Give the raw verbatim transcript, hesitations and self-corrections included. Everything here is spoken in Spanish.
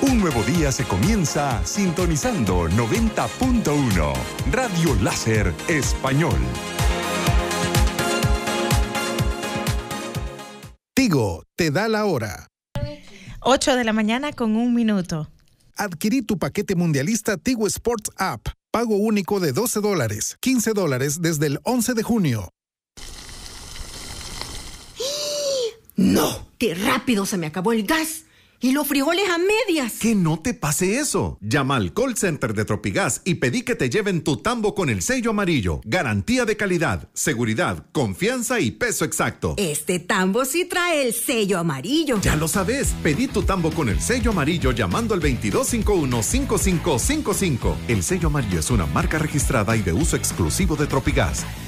Un nuevo día se comienza sintonizando noventa punto uno. Radio Láser Español. Tigo te da la hora. ocho de la mañana con un minuto. Adquirí tu paquete mundialista Tigo Sports App. Pago único de doce dólares, quince dólares desde el once de junio. ¡No! ¡Qué rápido se me acabó el gas! ¡Y los frijoles a medias! Que no te pase eso. Llama al call center de Tropigas y pedí que te lleven tu tambo con el sello amarillo. Garantía de calidad, seguridad, confianza y peso exacto. Este tambo sí trae el sello amarillo. Ya lo sabes. Pedí tu tambo con el sello amarillo llamando al veintidós cincuenta y uno, cincuenta y cinco cincuenta y cinco. El sello amarillo es una marca registrada y de uso exclusivo de Tropigas.